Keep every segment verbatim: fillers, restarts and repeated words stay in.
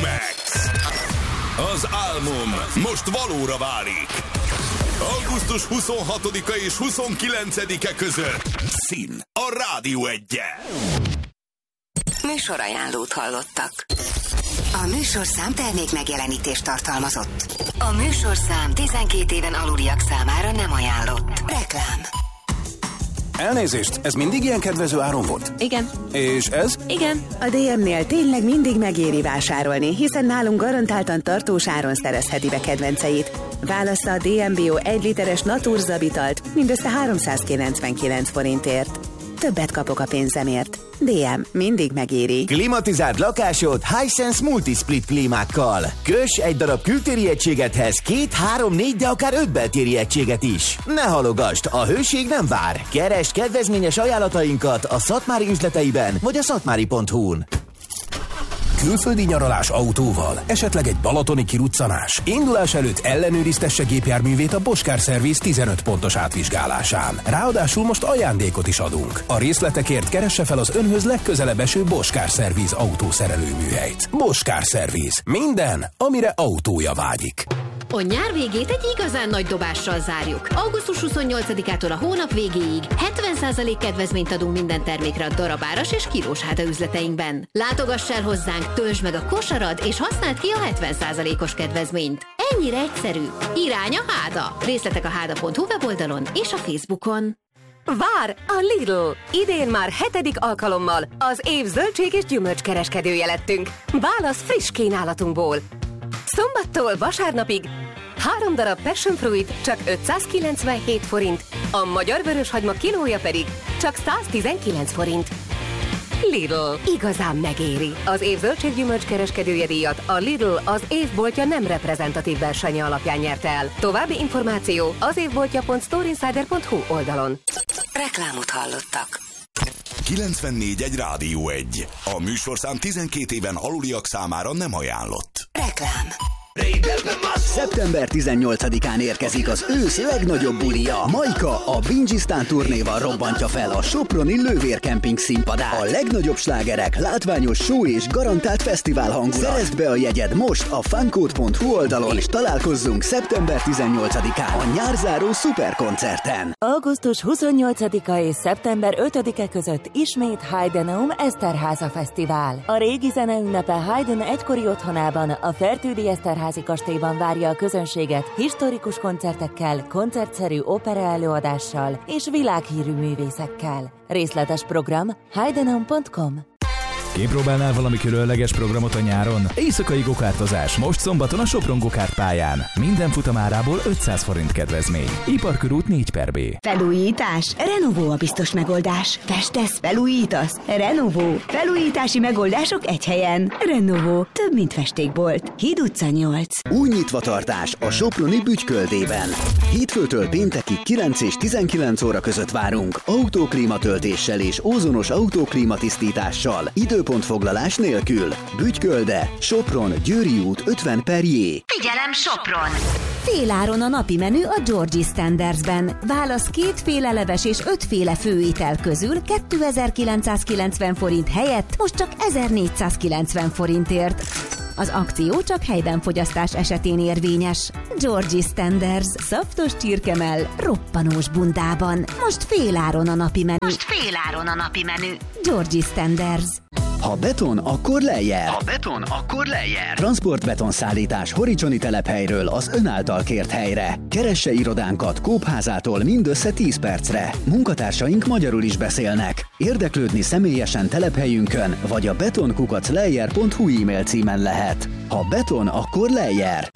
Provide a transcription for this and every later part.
Max. Az álmom most valóra válik. augusztus huszonhatodika és huszonkilencedike között Szín a Rádió Egyen. Műsorajánlót hallottak. A műsorszám termék megjelenítést tartalmazott. A műsorszám tizenkét éven aluliak számára nem ajánlott. Reklám. Elnézést, ez mindig ilyen kedvező áron volt? Igen. És ez? Igen. A dé em-nél tényleg mindig megéri vásárolni, hiszen nálunk garantáltan tartós áron szerezheti be kedvenceit. Válassza a dé em bé o egy literes Naturzabitalt mindössze háromszázkilencvenkilenc forintért. Többet kapok a pénzemért. dé em mindig megéri. Klimatizált lakásod Hisense Multisplit klímákkal. Köss egy darab kültéri egységethez két, három, négy, de akár öt beltéri egységet is. Ne halogasd, a hőség nem vár. Keresd kedvezményes ajánlatainkat a Szatmári üzleteiben vagy a szatmári pont hu-n. Külföldi nyaralás autóval, esetleg egy balatoni kiruccanás. Indulás előtt ellenőriztesse gépjárművét a Bosch Car Service tizenöt pontos átvizsgálásán. Ráadásul most ajándékot is adunk. A részletekért keresse fel az önhöz legközelebb eső Bosch Car Service autószerelőműhelyt. Bosch Car Service. Minden, amire autója vágyik. A nyár végét egy igazán nagy dobással zárjuk. augusztus huszonnyolcadikától a hónap végéig hetven százalék kedvezményt adunk minden termékre a darabáras és kilós háda üzleteinkben. Látogass el hozzánk, töltsd meg a kosarad és használd ki a hetven százalékos kedvezményt. Ennyire egyszerű. Irány a Háda. Részletek a háda pont hu weboldalon és a Facebookon. Vár a Lidl! Idén már hetedik alkalommal az év zöldség és gyümölcskereskedője lettünk. Válasz friss kínálatunkból. Szombattól vasárnapig három darab passion fruit csak ötszázkilencvenhét forint, a magyar vöröshagyma kilója pedig csak száztizenkilenc forint. Lidl. Igazán megéri. Az év zöldséggyümölcs kereskedője díjat a Lidl az évboltja nem reprezentatív versenye alapján nyerte el. További információ az évboltja pont storeinsider pont hu oldalon. Reklámot hallottak. kilencvennégy egy Rádió egy. A műsorszám tizenkét éven aluliak számára nem ajánlott. Reklám. szeptember tizennyolcadikán érkezik az ősz legnagyobb bulia. Majka a Bingisztán turnéval robbantja fel a soproni lővérkemping színpadát. A legnagyobb slágerek, látványos show és garantált fesztivál hangulat. Szerezd be a jegyed most a funcode pont hu oldalon, és találkozzunk szeptember tizennyolcadikán a nyárzáró szuperkoncerten. augusztus huszonnyolcadika és szeptember ötödike között ismét Heidenaum Eszterháza Fesztivál. A régi zeneünnepe Haydn egykori otthonában, a Fertődi Eszterházi kastélyban várja a közönséget historikus koncertekkel, koncertszerű opera előadással és világhírű művészekkel. Részletes program heidenaum pont com. Kipróbálnál valami különleges programot a nyáron? Éjszakai gokártozás most szombaton a Sopron Gokárt pályán. Minden futamárából ötszáz forint kedvezmény. Iparkörút négy per B. Felújítás? Renovó a biztos megoldás. Festesz? Felújítasz? Renovó. Felújítási megoldások egy helyen. Renovó. Több, mint festékbolt. Híd utca nyolc. Új nyitvatartás a soproni Bütyköldében. Hétfőtől péntekig kilenc és tizenkilenc óra között várunk. Autóklímatöltéssel és ózonos autóklímatisztítással. Időpontfoglalás nélkül. Bütykölde, Sopron, Győri út ötven per J. Figyelem Sopron! Féláron a napi menü a Georgie Standardsben. Válasz kétféle leves és ötféle főétel közül kétezer-kilencszázkilencven forint helyett most csak ezernégyszázkilencven forintért. Az akció csak helyben fogyasztás esetén érvényes. Georgie Standards. Szaftos csirkemell, roppanós bundában. Most féláron a napi menü. Most féláron a napi menü. Georgie Standards. Ha beton, akkor lejjel. Ha beton, akkor lejjel. Transportbetonszállítás Horidzsoni telephelyről az ön által kért helyre. Keresse irodánkat Kópházától mindössze tíz percre. Munkatársaink magyarul is beszélnek. Érdeklődni személyesen telephelyünkön, vagy a betonkukac lejjer pont hu e-mail címen lehet. Ha beton, akkor lejjer.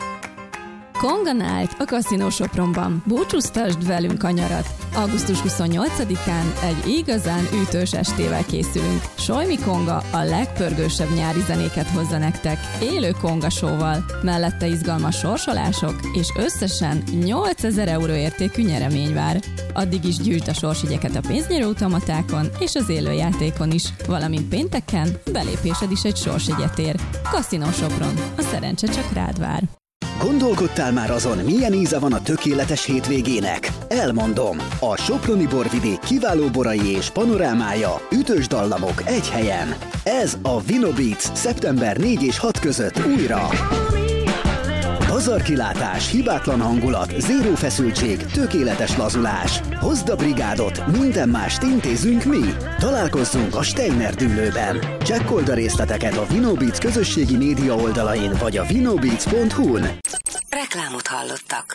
Konga Night a Casino Sopronban. Búcsúztasd velünk a nyarat. augusztus huszonnyolcadikán egy igazán ütős estével készülünk. Solymi Konga a legpörgősebb nyári zenéket hozza nektek, élő konga showval, mellette izgalmas sorsolások, és összesen nyolcezer euró értékű nyeremény vár. Addig is gyűjtsd a sorsjegyeket a pénznyerő automatákon és az élőjátékon is, valamint pénteken belépésed is egy sorsjegyet ér. Casino Sopron. A szerencse csak rád vár. Gondolkodtál már azon, milyen íze van a tökéletes hétvégének? Elmondom. A Soproni borvidék kiváló borai és panorámája, ütős dallamok egy helyen. Ez a Vino Beats szeptember négy és hat között újra. Pazarkilátás, hibátlan hangulat, zéró feszültség, tökéletes lazulás. Hozd a brigádot, minden mást intézünk mi. Találkozzunk a Steiner dűlőben. Csekkold a részleteket a Vino Beats közösségi média oldalain vagy a vinobeats pont hu-n. Reklámot hallottak.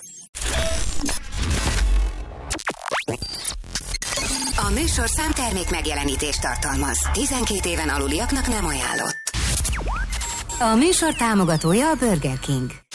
A műsorszám termék megjelenítést tartalmaz. tizenkét éven aluliaknak nem ajánlott. A műsor támogatója a Burger King.